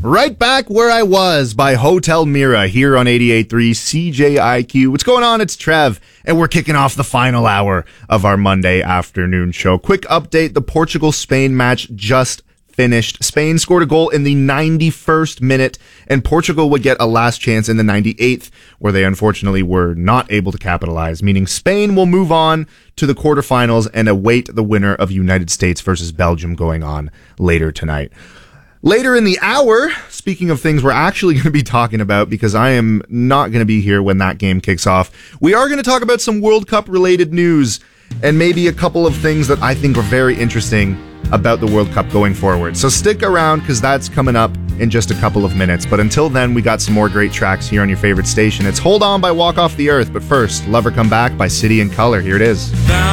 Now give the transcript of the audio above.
Right back where I was by Hotel Mira here on 88.3 CJIQ. What's going on? It's Trev, and we're kicking off the final hour of our Monday afternoon show. Quick update, the Portugal-Spain match just finished. Spain scored a goal in the 91st minute, and Portugal would get a last chance in the 98th, where they unfortunately were not able to capitalize, meaning Spain will move on to the quarterfinals and await the winner of United States versus Belgium going on later tonight. Later in the hour, speaking of things we're actually going to be talking about, because I am not going to be here when that game kicks off, we are going to talk about some World Cup related news and maybe a couple of things that I think are very interesting about the World Cup going forward. So stick around, because that's coming up in just a couple of minutes. But until then, we got some more great tracks here on your favorite station. It's Hold On by Walk Off the Earth, but first, Lover Come Back by City and Color. Here it is.